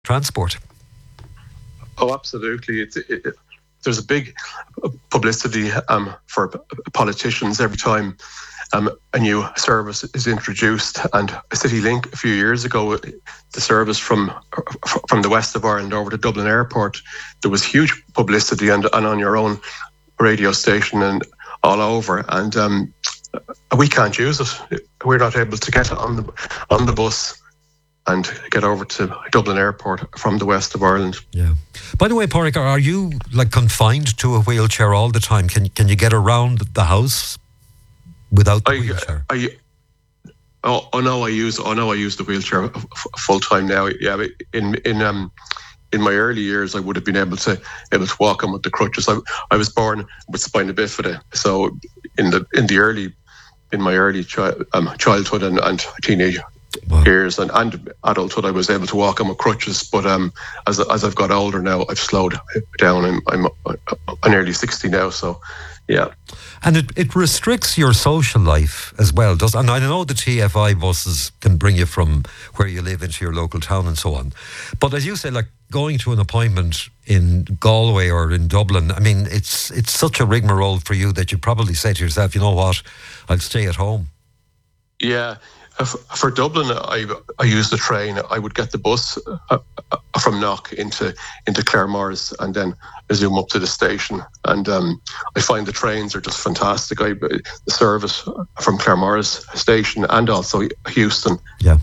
transport. Oh, absolutely. There's a big publicity for politicians every time a new service is introduced. And CityLink a few years ago, the service from the west of Ireland over to Dublin Airport, there was huge publicity and on your own radio station and all over. And we can't use it. We're not able to get on the bus and get over to Dublin Airport from the west of Ireland. Yeah. By the way, Pádraig, are you confined to a wheelchair all the time? Can you get around the house without the wheelchair? I use the wheelchair full time now. Yeah, in my early years, I would have been able to walk on with the crutches. I was born with spina bifida, so in my early childhood and teenage years and adulthood, I was able to walk on with crutches. But as I've got older now, I've slowed down. I'm nearly 60 now, so yeah. And it restricts your social life as well, does? And I know the TFI buses can bring you from where you live into your local town and so on. But as you say, like going to an appointment in Galway or in Dublin, I mean, it's such a rigmarole for you that you probably say to yourself, you know what, I'll stay at home. Yeah. For Dublin, I use the train. I would get the bus from Knock into Claremorris and then zoom up to the station. And I find the trains are just fantastic. The service from Claremorris station and also Houston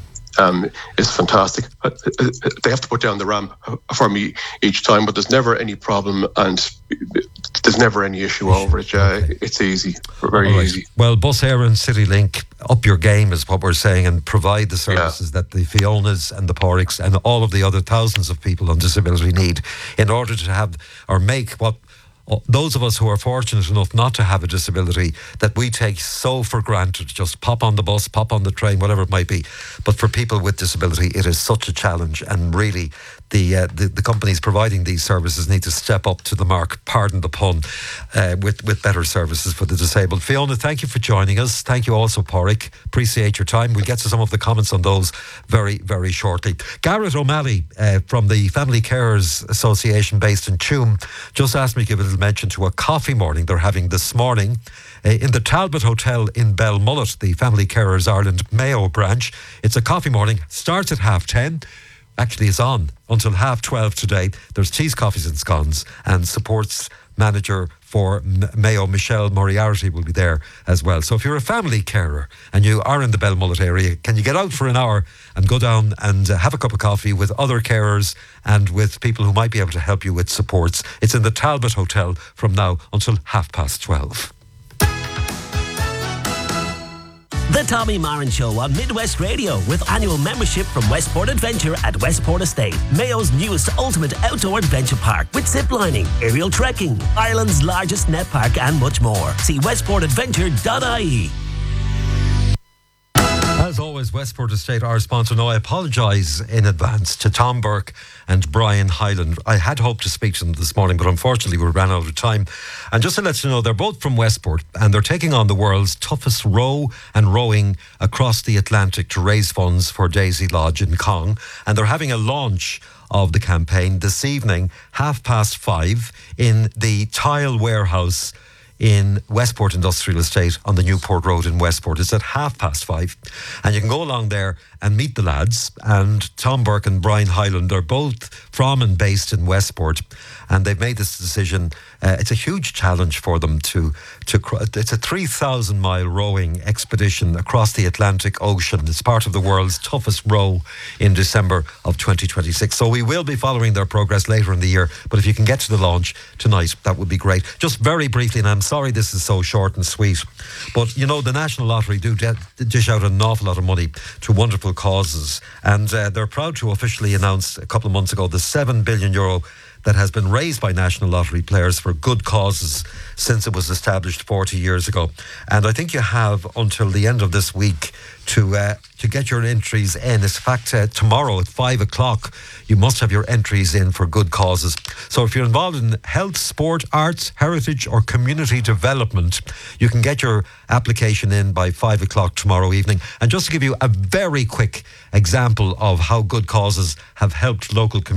is fantastic. They have to put down the ramp for me each time, but there's never any problem and there's never any issue over it. It's easy, very easy. Well, Bus Éireann and CityLink, up your game is what we're saying, and provide the services that the Fionas and the Pádraigs and all of the other thousands of people on disability need in order to have or make what those of us who are fortunate enough not to have a disability that we take so for granted, just pop on the bus, pop on the train, whatever it might be. But for people with disability, it is such a challenge, and really the companies providing these services need to step up to the mark, pardon the pun, with better services for the disabled. Fiona, thank you for joining us. Thank you also, Pádraig. Appreciate your time. We'll get to some of the comments on those very, very shortly. Garrett O'Malley from the Family Carers Association based in Tuam just asked me to give a little mention to a coffee morning they're having this morning in the Talbot Hotel in Belmullet, the Family Carers Ireland Mayo branch. It's a coffee morning, starts at 10:30. Actually, it's on until 12:30 today. There's teas, coffees and scones, and supports manager for Mayo, Michelle Moriarty, will be there as well. So if you're a family carer and you are in the Belmullet area, can you get out for an hour and go down and have a cup of coffee with other carers and with people who might be able to help you with supports? It's in the Talbot Hotel from now until 12:30. The Tommy Marin Show on Midwest Radio with annual membership from Westport Adventure at Westport Estate, Mayo's newest ultimate outdoor adventure park with ziplining, aerial trekking, Ireland's largest net park and much more. See westportadventure.ie. As always, Westport Estate, our sponsor. Now, I apologise in advance to Tom Burke and Brian Hyland. I had hoped to speak to them this morning, but unfortunately we ran out of time. And just to let you know, they're both from Westport and they're taking on the world's toughest row and rowing across the Atlantic to raise funds for Daisy Lodge in Cong. And they're having a launch of the campaign this evening, 5:30, in the Tile Warehouse in Westport Industrial Estate on the Newport Road in Westport. It's at 5:30, and you can go along there and meet the lads. And Tom Burke and Brian Hyland are both from and based in Westport, and they've made this decision. It's a huge challenge for them to it's a 3,000 mile rowing expedition across the Atlantic Ocean. It's part of the world's toughest row in December of 2026. So we will be following their progress later in the year, but if you can get to the launch tonight, that would be great. Just very briefly, and I'm sorry this is so short and sweet, but you know, the National Lottery do dish out an awful lot of money to wonderful causes, and they're proud to officially announce a couple of months ago the €7 billion that has been raised by National Lottery players for good causes since it was established 40 years ago. And I think you have until the end of this week to get your entries in. In fact, tomorrow at 5 o'clock, you must have your entries in for good causes. So if you're involved in health, sport, arts, heritage or community development, you can get your application in by 5 o'clock tomorrow evening. And just to give you a very quick example of how good causes have helped local communities,